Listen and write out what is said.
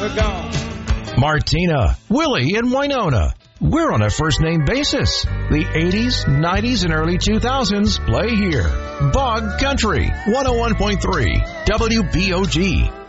are gone. Martina, Willie, and Winona. We're on a first-name basis. The 80s, 90s, and early 2000s play here. Bog Country, 101.3, WBOG.